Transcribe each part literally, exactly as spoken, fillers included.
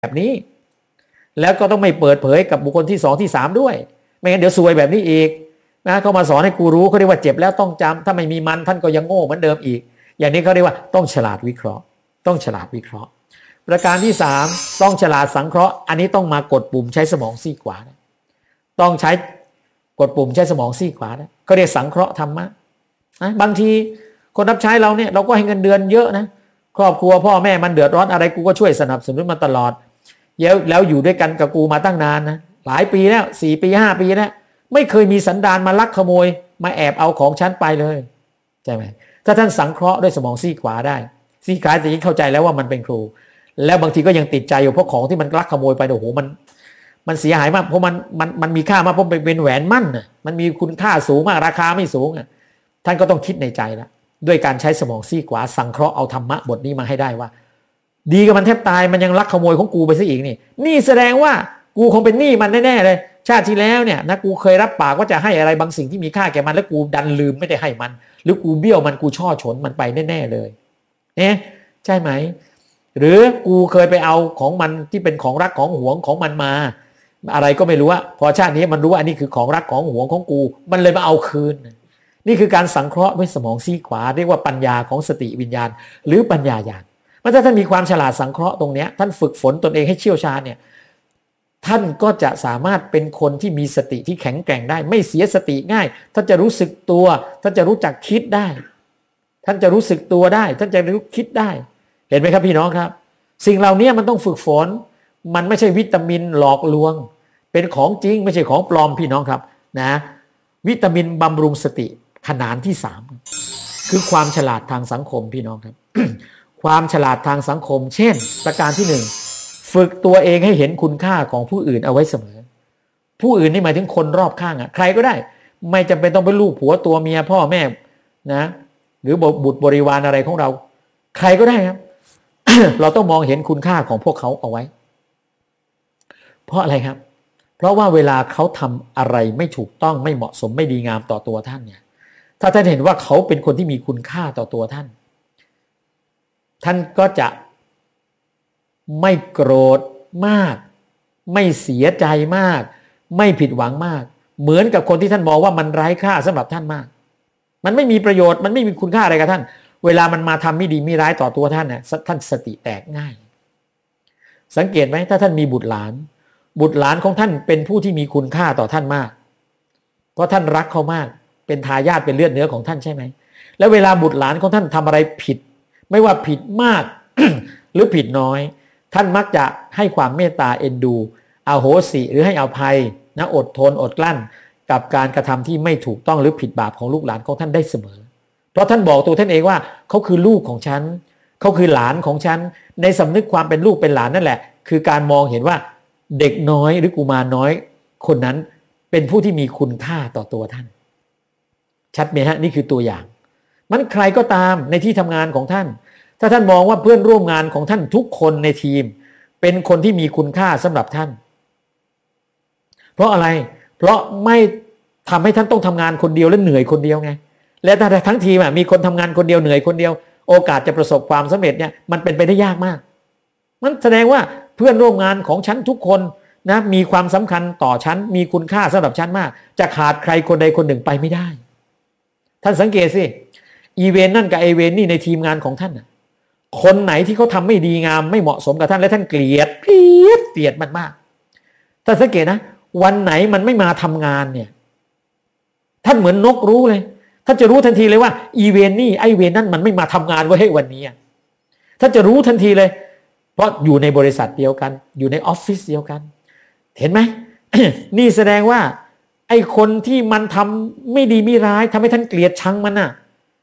แบบนี้แล้วก็ต้องไม่เปิดเผยกับบุคคลที่สองที่สามด้วยไม่งั้นเดี๋ยวซวยแบบนี้อีกนะเขามาสอนให้กูรู้เขาเรียกว่าเจ็บแล้วต้องจำถ้าไม่มีมันท่านก็ยังโง่เหมือนเดิมอีกอย่างนี้เขาเรียกว่าต้องฉลาดวิเคราะห์ต้องฉลาดวิเคราะห์ประการที่สามต้องฉลาดสังเคราะห์อันนี้ต้องมากดปุ่มใช้สมองซีกขวานะต้องใช้กดปุ่มใช้สมองซีกขวานะเขาเรียกสังเคราะห์ธรรมะนะบางทีคนรับใช้เราเนี่ยเราก็ให้เงินเดือนเยอะนะครอบครัวพ่อแม่มันเดือดร้อนอะไรกูก็ช่วยสนับสนุนมาตลอดแล้วแล้วอยู่ด้วยกันกับกูมาตั้งนานนะหลายปีแล้วสี่ปีห้าปีแล้วไม่เคยมีสันดานมาลักขโมยมาแอบเอาของฉันไปเลยใช่ไหมถ้าท่านสังเคราะห์ด้วยสมองซีกขวาได้ซีกขวาจะยิ่งเข้าใจแล้วว่ามันเป็นครูแล้วบางทีก็ยังติดใจอยู่เพราะของที่มันลักขโมยไปโอ้โหมันมันเสียหายมากเพราะมันมันมันมีค่ามากเพราะเป็นแหวนมั่นน่ะมันมีคุณค่าสูงมากราคาไม่สูงอ่ะท่านก็ต้องคิดในใจแล้วด้วยการใช้สมองซีกขวาสังเคราะห์เอาธรรมะบทนี้มาให้ได้ว่าดีกับมันแทบตายมันยังลักขโมยของกูไปซะอีกนี่นี่แสดงว่ากูคงเป็นหนี้มันแน่ๆเลยชาติที่แล้วเนี่ยนะกูเคยรับปากว่าจะให้อะไรบางสิ่งที่มีค่าแก่มันแล้วกูดันลืมไม่ได้ให้มันหรือกูเบี้ยวมันกูช่อฉนมันไปแน่ๆเลยเนี่ยใช่ไหมหรือกูเคยไปเอาของมันที่เป็นของรักของหวงของมันมาอะไรก็ไม่รู้ว่าพอชาตินี้มันรู้ว่าอันนี้คือของรักของหวงของกูมันเลยมาเอาคืนนี่คือการสังเคราะห์ด้วยสมองซีกขวาเรียกว่าปัญญาของสติวิญญาณหรือปัญญาญาณเมื่อถ้าท่านมีความฉลาดสังเคราะห์ตรงนี้ท่านฝึกฝนตนเองให้เชี่ยวชาญเนี่ยท่านก็จะสามารถเป็นคนที่มีสติที่แข็งแกร่งได้ไม่เสียสติง่ายท่านจะรู้สึกตัวท่านจะรู้จักคิดได้ท่านจะรู้สึกตัวได้ท่านจะรู้คิดได้เห็นไหมครับพี่น้องครับสิ่งเหล่านี้มันต้องฝึกฝนมันไม่ใช่วิตามินหลอกลวงเป็นของจริงไม่ใช่ของปลอมพี่น้องครับนะวิตามินบำรุงสติขนานที่สามคือความฉลาดทางสังคมพี่น้องครับ ความฉลาดทางสังคมเช่นประการที่หนึ่งฝึกตัวเองให้เห็นคุณค่าของผู้อื่นเอาไว้เสมอผู้อื่นนี่หมายถึงคนรอบข้างอ่ะใครก็ได้ไม่จำเป็นต้องเป็นลูกผัวตัวเมียพ่อแม่นะหรือบุตรบริวารอะไรของเราใครก็ได้ครับ เราต้องมองเห็นคุณค่าของพวกเขาเอาไว้เพราะอะไรครับเพราะว่าเวลาเขาทำอะไรไม่ถูกต้องไม่เหมาะสมไม่ดีงามต่อตัวท่านเนี่ยถ้าท่านเห็นว่าเขาเป็นคนที่มีคุณค่าต่อตัวท่านท่านก็จะไม่โกรธมากไม่เสียใจมากไม่ผิดหวังมากเหมือนกับคนที่ท่านมองว่ามันไร้ค่าสำหรับท่านมากมันไม่มีประโยชน์มันไม่มีคุณค่าอะไรกับท่านเวลามันมาทำไม่ดีไม่ร้ายต่อตัวท่านน่ะท่านสติแตกง่ายสังเกตไหมถ้าท่านมีบุตรหลานบุตรหลานของท่านเป็นผู้ที่มีคุณค่าต่อท่านมากเพราะท่านรักเขามากเป็นทายาทเป็นเลือดเนื้อของท่านใช่ไหมแล้วเวลาบุตรหลานของท่านทำอะไรผิดไม่ว่าผิดมาก หรือผิดน้อยท่านมักจะให้ความเมตตาเอ็นดูอโหสิหรือให้อภัยนะอดทนอดกลั้นกับการกระทำที่ไม่ถูกต้องหรือผิดบาปของลูกหลานของท่านได้เสมอเพราะท่านบอกตัวท่านเองว่าเขาคือลูกของฉันเขาคือหลานของฉันในสำนึกความเป็นลูกเป็นหลานนั่นแหละคือการมองเห็นว่าเด็กน้อยหรือกุมารน้อยคนนั้นเป็นผู้ที่มีคุณค่าต่อตัวท่านชัดไหมฮะนี่คือตัวอย่างมันใครก็ตามในที่ทำงานของท่านถ้าท่านมองว่าเพื่อนร่วมงานของท่านทุกคนในทีมเป็นคนที่มีคุณค่าสำหรับท่านเพราะอะไรเพราะไม่ทำให้ท่านต้องทำงานคนเดียวและเหนื่อยคนเดียวไงและถ้าทั้งทีมมีคนทำงานคนเดียวเหนื่อยคนเดียวโอกาสจะประสบความสำเร็จเนี่ยมันเป็นไปได้ยากมากมันแสดงว่าเพื่อนร่วมงานของฉันทุกคนนะมีความสำคัญต่อฉันมีคุณค่าสำหรับฉันมากจะขาดใครคนใดคนหนึ่งไปไม่ได้ท่านสังเกตสิอีเวนนั่นกับไอเวนนี่ในทีมงานของท่านคนไหนที่เขาทำไม่ดีงามไม่เหมาะสมกับท่านและท่านเกลียดเกลียดเกลียดมันมากท่านสังเกตนะวันไหนมันไม่มาทำงานเนี่ยท่านเหมือนนกรู้เลยท่านจะรู้ทันทีเลยว่าอีเวนนี่ไอเวนนั่นมันไม่มาทำงานไว้ให้วันนี้ท่านจะรู้ทันทีเลยเพราะอยู่ในบริษัทเดียวกันอยู่ในออฟฟิศเดียวกันเห็นไหม นี่แสดงว่าไอคนที่มันทำไม่ดีไม่ร้ายทำให้ท่านเกลียดชังมันน่ะ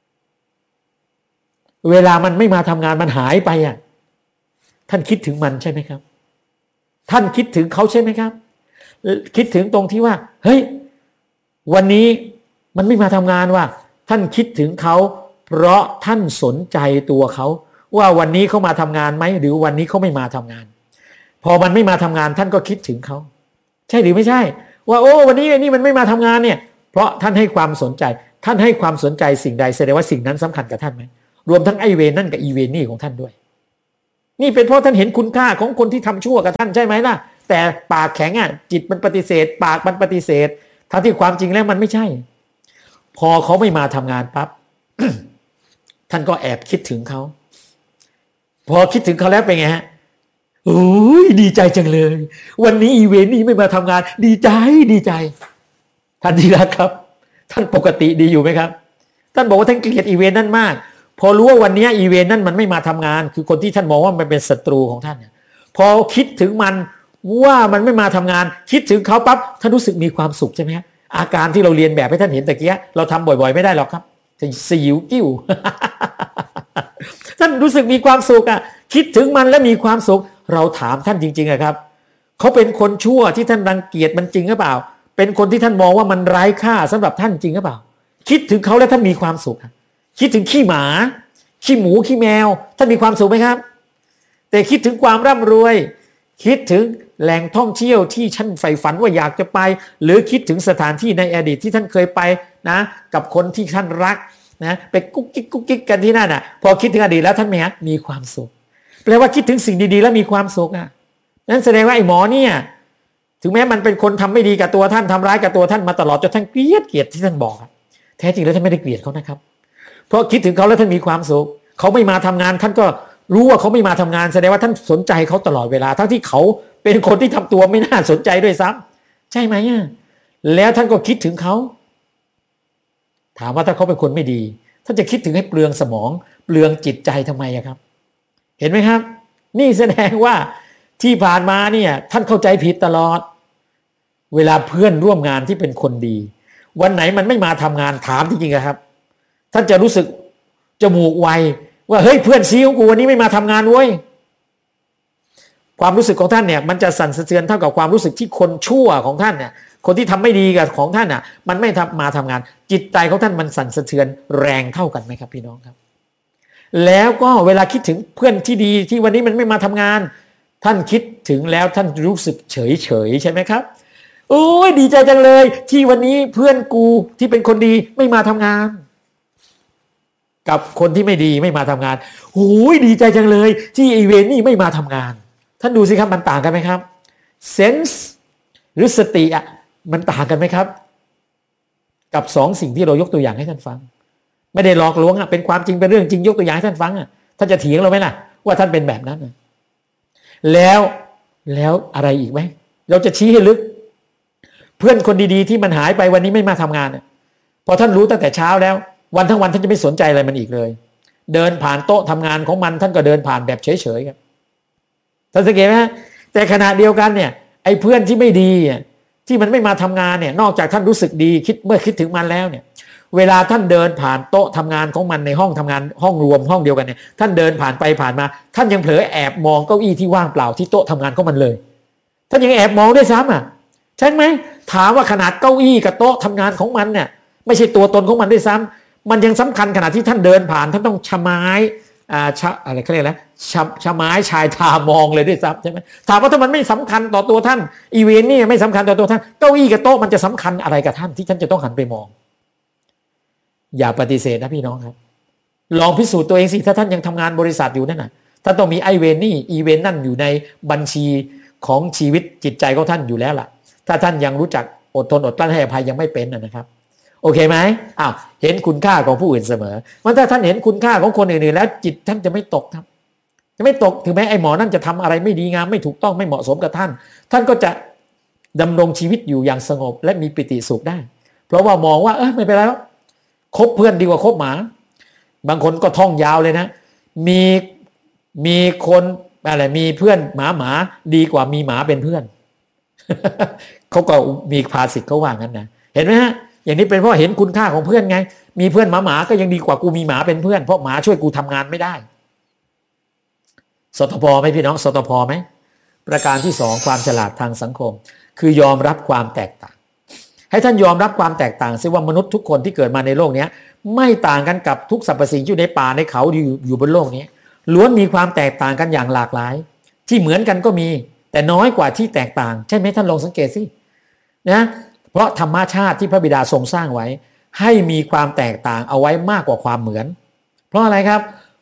เวลามันไม่มาทำงานมันหายไปอ่ะท่านคิดถึงมันใช่ไหมครับท่านคิดถึงเขาใช่ไหมครับคิดถึงตรงที่ว่าเฮ้ยวันนี้มันไม่มาทำงานว่าท่านคิดถึงเขาเพราะท่านสนใจตัวเขาว่าวันนี้เขามาทำงานไหมหรือวันนี้เขาไม่มาทำงานพอมันไม่มาทำงานท่านก็คิดถึงเขาใช่หรือไม่ใช่ว่าโอ้วันนี้ไอ้นี่มันไม่มาทำงานเนี่ยเพราะท่านให้ความสนใจท่านให้ความสนใจสิ่งใดแสดงว่าสิ่งนั้นสำคัญกับท่านไหมรวมทั้งไอเวนนั่นกับอีเวนนี่ของท่านด้วยนี่เป็นเพราะท่านเห็นคุณค่าของคนที่ทำชั่วกับท่านใช่ไหมล่ะแต่ปากแข็งอ่ะจิตมันปฏิเสธปากมันปฏิเสธทั้งที่ความจริงแล้วมันไม่ใช่พอเขาไม่มาทำงานปั๊บ ท่านก็แอบคิดถึงเขาพอคิดถึงเขาแล้วเป็นไงฮะโอ้ยดีใจจังเลยวันนี้อีเวนต์นี้ไม่มาทำงานดีใจดีใจท่านดีแล้วครับท่านปกติดีอยู่ไหมครับท่านบอกว่าท่านเกลียดอีเวนต์นั้นมากพอรู้ว่าวันนี้อีเวนต์นั้นมันไม่มาทำงานคือคนที่ท่านมองว่ามันเป็นศัตรูของท่านเนี่ยพอคิดถึงมันว่ามันไม่มาทำงานคิดถึงเขาปั๊บท่านรู้สึกมีความสุขใช่ไหมครับอาการที่เราเรียนแบบให้ท่านเห็นตะเกียเราทำบ่อยๆไม่ได้หรอกครับจะสยิวกิ้ว ท่านรู้สึกมีความสุขอ่ะคิดถึงมันและมีความสุขเราถามท่านจริงๆอะครับเขาเป็นคนชั่วที่ท่านรังเกียจมันจริงหรือเปล่าเป็นคนที่ท่านมองว่ามันไร้ค่าสำหรับท่านจริงหรือเปล่าคิดถึงเขาแล้วท่านมีความสุขคิดถึงขี้หมาขี้หมูขี้แมวท่านมีความสุขไหมครับแต่คิดถึงความร่ำรวยคิดถึงแหล่งท่องเที่ยวที่ท่านใฝ่ฝันว่าอยากจะไปหรือคิดถึงสถานที่ในอดีตที่ท่านเคยไปนะกับคนที่ท่านรักนะไปกุ๊กกิ๊กกุ๊กกิ๊กกันที่นั่นอ่ะพอคิดถึงอดีตแล้วท่านมีความสุขแปลว่าคิดถึงสิ่งดีๆแล้วมีความสุขอ่ะนั่นแสดงว่าไอ้หมอเนี่ยถึงแม้มันเป็นคนทำไม่ดีกับตัวท่านทำร้ายกับตัวท่านมาตลอดจนท่านเกลียดเกลียดที่ท่านบอกแท้จริงแล้วท่านไม่ได้เกลียดเขานะครับเพราะคิดถึงเขาแล้วท่านมีความสุขเขาไม่มาทำงานท่านก็รู้ว่าเขาไม่มาทำงานแสดงว่าท่านสนใจเขาตลอดเวลาทั้งที่เขาเป็นคนที่ทำตัวไม่น่าสนใจด้วยซ้ำใช่ไหมอ่ะแล้วท่านก็คิดถึงเขาถามว่าถ้าเขาเป็นคนไม่ดีท่านจะคิดถึงให้เปลืองสมองเปลืองจิตใจทำไมอะครับเห็นไหมครับนี่แสดงว่าที่ผ่านมาเนี่ยท่านเข้าใจผิดตลอดเวลาเพื่อนร่วมงานที่เป็นคนดีวันไหนมันไม่มาทำงานถามจริงๆครับท่านจะรู้สึกจมูกไวว่าเฮ้ยเพื่อนซีของกูวันนี้ไม่มาทำงานเว้ยความรู้สึกของท่านเนี่ยมันจะสั่นสะเทือนเท่ากับความรู้สึกที่คนชั่วของท่านเนี่ยคนที่ทำไม่ดีกับของท่านน่ะมันไม่ทำมาทำงานจิตใจของท่านมันสั่นสะเทือนแรงเท่ากันไหมครับพี่น้องครับแล้วก็เวลาคิดถึงเพื่อนที่ดีที่วันนี้มันไม่มาทำงานท่านคิดถึงแล้วท่านรู้สึกเฉยเฉยใช่ไหมครับโอ้ยดีใจจังเลยที่วันนี้เพื่อนกูที่เป็นคนดีไม่มาทำงานกับคนที่ไม่ดีไม่มาทำงานโอ้ยดีใจจังเลยที่อีเวนต์นี่ไม่มาทำงานท่านดูสิครับมันต่างกันไหมครับเซนส์หรือสติอ่ะมันต่างกันไหมครับกับสองสิ่งที่เรายกตัวอย่างให้ท่านฟังไม่ได้หลอกลวงอ่ะเป็นความจริงเป็นเรื่องจริงยกตัวอย่างให้ท่านฟังอ่ะท่านจะเถียงเราไหมล่ะว่าท่านเป็นแบบนั้นแล้วแล้วอะไรอีกไหมเราจะชี้ให้ลึกเพื่อนคนดีๆที่มันหายไปวันนี้ไม่มาทำงานพอท่านรู้ตั้งแต่เช้าแล้ววันทั้งวันท่านจะไม่สนใจอะไรมันอีกเลยเดินผ่านโต๊ะทำงานของมันท่านก็เดินผ่านแบบเฉยๆครับท่านสังเกตไหมแต่ขณะเดียวกันเนี่ยไอ้เพื่อนที่ไม่ดีที่มันไม่มาทำงานเนี่ยนอกจากท่านรู้สึกดีคิดเมื่อคิดถึงมันแล้วเนี่ยเวลาท่านเดินผ่านโต๊ะทำงานของมันในห้องทำงานห้องรวมห้องเดียวกันเนี่ยท่านเดินผ่านไปผ่านมาท่านยังเผลอแอบมองเก้าอี้ที่ว่างเปล่าที่โต๊ะทำงานของมันเลยท่านยังแอบมองด้วยซ้ำอ่ะใช่ไหมถามว่าขนาดเก้าอี้กับโต๊ะทำงานของมันเนี่ยไม่ใช่ตัวตนของมันด้วยซ้ำมันยังสำคัญขนาดที่ท่านเดินผ่านท่านต้องชะไม้อ่าชะอะไรเขาเรียกอะไรชะชะไม้ชายตามองเลยด้วยซ้ำใช่ไหมถามว่าถ้ามันไม่สำคัญต่อตัวท่านอีเวนต์นี่ไม่สำคัญต่อตัวท่านเก้าอี้กับโต๊ะมันจะสำคัญอะไรกับท่านที่ท่านจะต้องหันไปมองอย่าปฏิเสธนะพี่น้องครับลองพิสูจน์ตัวเองสิถ้าท่านยังทำงานบริษัทอยู่นั่นน่ะท่านต้องมีไอเวนนี่อีเวนต์นั่นอยู่ในบัญชีของชีวิตจิตใจของท่านอยู่แล้วล่ะถ้าท่านยังรู้จักอดทนอดกลั้นให้อภัยยังไม่เป็นนะครับโอเคไหมอ้าวเห็นคุณค่าของผู้อื่นเสมอมันถ้าท่านเห็นคุณค่าของคนอื่นๆแล้วจิตท่านจะไม่ตกครับจะไม่ตกถึงแม้ไอ้หมอนั่นจะทำอะไรไม่ดีงามไม่ถูกต้องไม่เหมาะสมกับท่านท่านก็จะดำรงชีวิตอยู่อย่างสงบและมีปิติสุขได้เพราะว่ามองว่าเออไม่เป็นไรแล้วคบเพื่อนดีกว่าคบหมาบางคนก็ท่องยาวเลยนะมีมีคนอะไรมีเพื่อนหมาหมาดีกว่ามีหมาเป็นเพื่อน เขาก็มีภาษิตเขาว่างั้นนะเห็นไหมฮะอย่างนี้เป็นเพราะเห็นคุณค่าของเพื่อนไงมีเพื่อนหมาหมาก็ยังดีกว่ากูมีหมาเป็นเพื่อนเพราะหมาช่วยกูทำงานไม่ได้สตพไหมพี่น้องสตพไหมประการที่สองความฉลาดทางสังคมคือยอมรับความแตกต่างให้ท่านยอมรับความแตกต่างซิว่ามนุษย์ทุกคนที่เกิดมาในโลกนี้ไม่ต่างกันกับทุกสรรพสิ่งอยู่ในป่าในเขาอยู่อยู่บนโลกนี้ล้วนมีความแตกต่างกันอย่างหลากหลายที่เหมือนกันก็มีแต่น้อยกว่าที่แตกต่างใช่ไหมท่านลองสังเกตสินะเพราะธรรมชาติที่พระบิดาทรงสร้างไว้ให้มีความแตกต่างเอาไว้มากกว่าความเหมือนเพราะอะไรครับ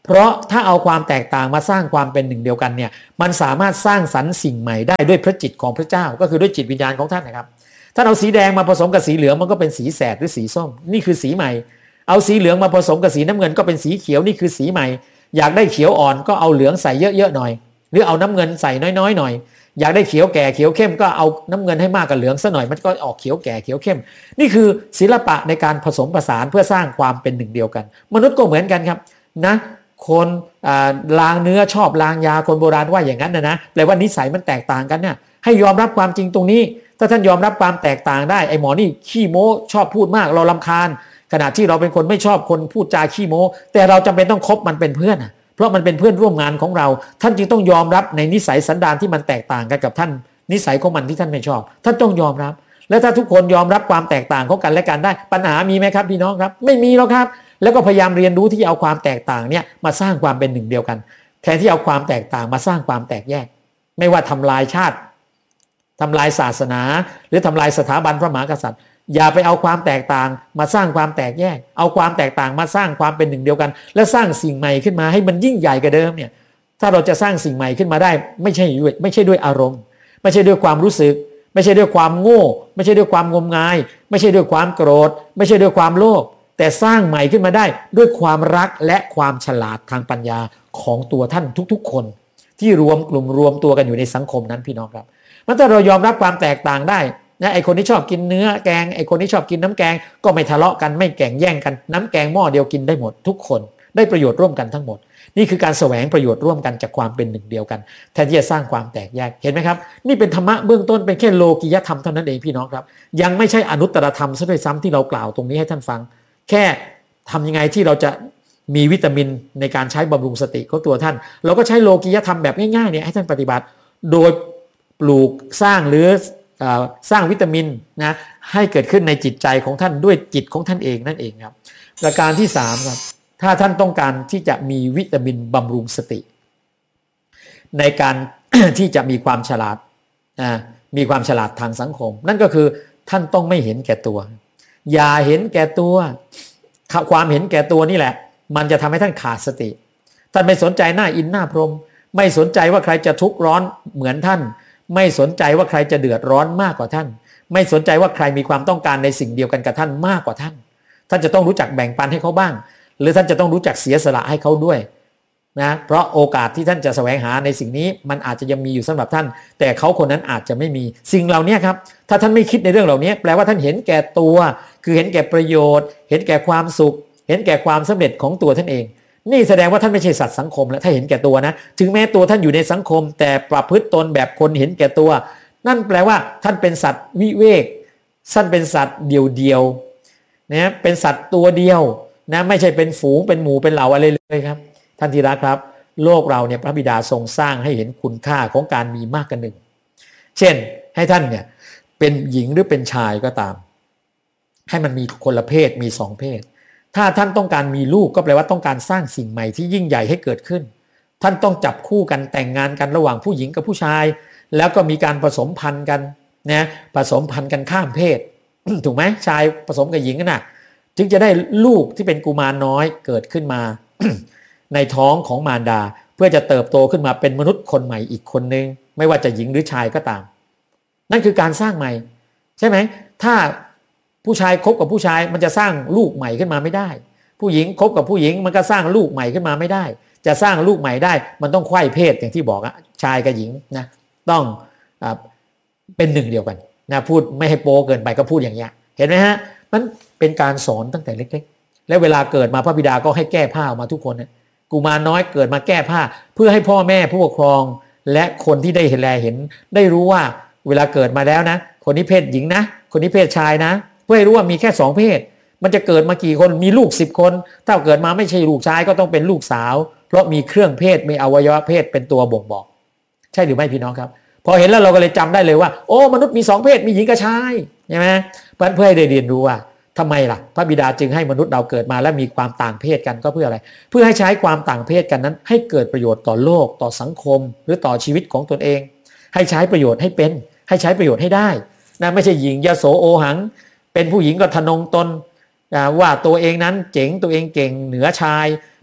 เพราะถ้าเอาความแตกต่างมาสร้างความเป็นหนึ่งเดียวกันเนี่ยมันสามารถสร้างสรรค์สิ่งใหม่ได้ด้วยพระจิตของพระเจ้าก็คือด้วยจิตวิญญาณของท่านนะครับถ้าเอาสีแดงมาผสมกับสีเหลืองมันก็เป็นสีแสดหรือสีส้มนี่คือสีใหม่เอาสีเหลืองมาผสมกับสีน้ำเงินก็เป็นสีเขียวนี่คือสีใหม่อยากได้เขียวอ่อนก็เอาเหลืองใส่เยอะๆหน่อยหรือเอาน้ำเงินใส่น้อยๆหน่อยอยากได้เขียวแก่เขียวเข้มก็เอาน้ำเงินให้มากกับเหลืองซะหน่อยมันก็ออกเขียวแก่เขียวเข้มนี่คือศิลปะในการผสมผสานเพื่อสร้างความเป็นหนึ่งเดียวกันมนุษย์ก็เหมือนกันครับนะคนลางเนื้อชอบลางยาคนโบราณว่าอย่างนั้นนะนะแปลว่านิสัยมันแตกต่างกันเนี่ยให้ยอมรับความจริงตรงนี้ถ้าท่านยอมรับความแตกต่างได้ไอ้หมอนี่ขี้โม้ชอบพูดมากเรารำคาญขณะที่เราเป็นคนไม่ชอบคนพูดจาขี้โม้แต่เราจำเป็นต้องคบมันเป็นเพื่อนอ่ะเพราะมันเป็นเพื่อนร่วมงานของเราท่านจึงต้องยอมรับในนิสัยสันดานที่มันแตกต่างกันกับท่านนิสัยของมันที่ท่านไม่ชอบท่านต้องยอมรับและถ้าทุกคนยอมรับความแตกต่างของกันและกันได้ปัญหามีไหมครับพี่น้องครับไม่มีหรอกครับแล้วก็พยายามเรียนรู้ที่จะเอาความแตกต่างเนี่ยมาสร้างความเป็นหนึ่งเดียวกันแทนที่เอาความแตกต่างมาสร้างความแตกแยกไม่ว่าทำลายชาติทำลายศาสนาหรือทำลายสถาบันพระมหากษัตริย์อย่าไปเอาความแตกต่างมาสร้างความแตกแยกเอาความแตกต่างมาสร้างความเป็นหนึ่งเดียวกันและสร้างสิ่งใหม่ขึ้นมาให้มันยิ่งใหญ่กว่าเดิมเนี่ยถ้าเราจะสร้างสิ่งใหม่ขึ้นมาได้ไม่ใช่ด้วยไม่ใช่ด้วยอารมณ์ไม่ใช่ด้วยความรู้สึกไม่ใช่ด้วยความโง่ไม่ใช่ด้วยความงมงายไม่ใช่ด้วยความโกรธไม่ใช่ด้วยความโลภแต่สร้างใหม่ขึ้นมาได้ด้วยความรักและความฉลาดทางปัญญาของตัวท่านทุกๆคนที่รวมกลุ่มรวมตัวกันอยู่ในสังคมนั้นพี่น้องครับถ้าเรายอมรับความแตกต่างได้นะไอคนที่ชอบกินเนื้อแกงไอคนที่ชอบกินน้ำแกงก็ไม่ทะเลาะกันไม่แข่งแย่งกันน้ำแกงหม้อเดียวกินได้หมดทุกคนได้ประโยชน์ร่วมกันทั้งหมดนี่คือการแสวงประโยชน์ร่วมกันจากความเป็นหนึ่งเดียวกันแทนที่จะสร้างความแตกแยกเห็นไหมครับนี่เป็นธรรมะเบื้องต้นเป็นแค่โลกิยธรรมเท่านั้นเองพี่น้องครับยังไม่ใช่อนุตตรธรรมซะด้วยซ้ำที่เรากล่าวตรงนี้ให้ท่านฟังแค่ทำยังไงที่เราจะมีวิตามินในการใช้บำรุงสติของตัวท่านเราก็ใช้โลกิยธรรมแบบง่ายๆเนี่ยให้ท่านปฏิบัติโดยปลูกสร้างหรือสร้างวิตามินนะให้เกิดขึ้นในจิตใจของท่านด้วยจิตของท่านเองนั่นเองครับประการที่สามครับถ้าท่านต้องการที่จะมีวิตามินบำรุงสติในการ ที่จะมีความฉลาดมีความฉลาดทางสังคมนั่นก็คือท่านต้องไม่เห็นแก่ตัวอย่าเห็นแก่ตัวความเห็นแก่ตัวนี่แหละมันจะทำให้ท่านขาดสติท่านไม่สนใจหน้าอินหน้าพรหมไม่สนใจว่าใครจะทุกข์ร้อนเหมือนท่านไม่สนใจว่าใครจะเดือดร้อนมากกว่าท่านไม่สนใจว่าใครมีความต้องการในสิ่งเดียวกันกับท่านมากกว่าท่านท่านจะต้องรู้จักแบ่งปันให้เขาบ้างหรือท่านจะต้องรู้จักเสียสละให้เขาด้วยนะเพราะโอกาสที่ท่านจะแสวงหาในสิ่งนี้มันอาจจะยังมีอยู่สำหรับท่านแต่เขาคนนั้นอาจจะไม่มีสิ่งเหล่านี้ครับถ้าท่านไม่คิดในเรื่องเหล่านี้แปลว่าท่านเห็นแก่ตัวคือเห็นแก่ประโยชน์เห็นแก่ความสุขเห็นแก่ความสำเร็จของตัวท่านเองนี่แสดงว่าท่านไม่ใช่สัตว์สังคมแล้วถ้าเห็นแก่ตัวนะถึงแม้ตัวท่านอยู่ในสังคมแต่ประพฤติตนแบบคนเห็นแก่ตัวนั่นแปลว่าท่านเป็นสัตว์วิเวกท่านเป็นสัตว์เดียวๆนะเป็นสัตว์ตัวเดียวนะไม่ใช่เป็นฝูงเป็นหมู่เป็นเหล่าอะไรเลยครับท่านที่รักครับโลกเราเนี่ยพระบิดาทรงสร้างให้เห็นคุณค่าของการมีมากกว่าหนึ่งเช่นให้ท่านเนี่ยเป็นหญิงหรือเป็นชายก็ตามให้มันมีคนละเพศมีสองเพศถ้าท่านต้องการมีลูกก็แปลว่าต้องการสร้างสิ่งใหม่ที่ยิ่งใหญ่ให้เกิดขึ้นท่านต้องจับคู่กันแต่งงานกันระหว่างผู้หญิงกับผู้ชายแล้วก็มีการผสมพันธุ์กันนะผสมพันธุ์กันข้ามเพศ ถูกไหมชายผสมกับหญิงน่ะจึงจะได้ลูกที่เป็นกุมารน้อยเกิดขึ้นมา ในท้องของมารดาเพื่อจะเติบโตขึ้นมาเป็นมนุษย์คนใหม่อีกคนนึงไม่ว่าจะหญิงหรือชายก็ตามนั่นคือการสร้างใหม่ใช่ไหมถ้าผู้ชายคบกับผู้ชายมันจะสร้างลูกใหม่ขึ้นมาไม่ได้ผู้หญิงคบกับผู้หญิงมันก็สร้างลูกใหม่ขึ้นมาไม่ได้จะสร้างลูกใหม่ได้มันต้องไขว้เพศอย่างที่บอกอะชายกับหญิงนะต้องเป็นหนึ่งเดียวกันนะพูดไม่ให้โป๊เกินไปก็พูดอย่างเงี้ยเห็นไหมฮะมันเป็นการสอนตั้งแต่เล็กๆและเวลาเกิดมาพระบิดาก็ให้แก้ผ้าออกมาทุกคนนะกุมารน้อยเกิดมาแก้ผ้าเพื่อให้พ่อแม่ผู้ปกครองและคนที่ได้เห็นแลเห็นได้รู้ว่าเวลาเกิดมาแล้วนะคนนี้เพศหญิงนะคนนี้เพศชายนะเพื่อให้รู้ว่ามีแค่สองเพศมันจะเกิดมากี่คนมีลูกสิบคนถ้าเกิดมาไม่ใช่ลูกชายก็ต้องเป็นลูกสาวเพราะมีเครื่องเพศมีอวัยวะเพศเป็นตัวบ่งบอกใช่หรือไม่พี่น้องครับพอเห็นแล้วเราก็เลยจำได้เลยว่าโอ้มนุษย์มีสองเพศมีหญิงกับชายใช่ไหมเพื่อให้ได้เรียนรู้ว่าทำไมล่ะพระบิดาจึงให้มนุษย์เราเกิดมาและมีความต่างเพศกันก็เพื่ออะไรเพื่อให้ใช้ความต่างเพศกันนั้นให้เกิดประโยชน์ต่อโลกต่อสังคมหรือต่อชีวิตของตนเองให้ใช้ประโยชน์ให้เป็นให้ใช้ประโยชน์ให้ได้นะไม่ใช่หญิงยโสโอหังเป็นผู้หญิงก็ทะนงตนว่าตัวเองนั้นเจ๋งตัวเองเก่งเหนือชาย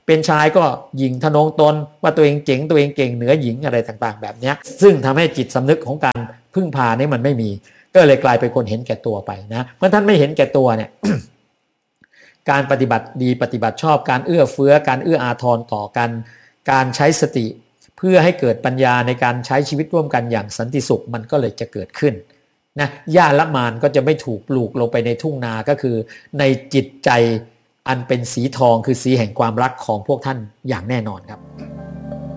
เป็นชายก็หยิ่งทะนงตนว่าตัวเองเจ๋งตัวเองเก่งเหนือหญิงอะไรต่างๆแบบนี้ซึ่งทำให้จิตสำนึกของการพึ่งพานี่มันไม่มีก็เลยกลายเป็นคนเห็นแก่ตัวไปนะเมื่อท่านไม่เห็นแก่ตัวเนี่ย การปฏิบัติดีปฏิบัติชอบการเอื้อเฟื้อการเอื้ออาทรต่อกันการใช้สติเพื่อให้เกิดปัญญาในการใช้ชีวิตร่วมกันอย่างสันติสุขมันก็เลยจะเกิดขึ้นนะหญ้าละมานก็จะไม่ถูกปลูกลงไปในทุ่งนาก็คือในจิตใจอันเป็นสีทองคือสีแห่งความรักของพวกท่านอย่างแน่นอนครับ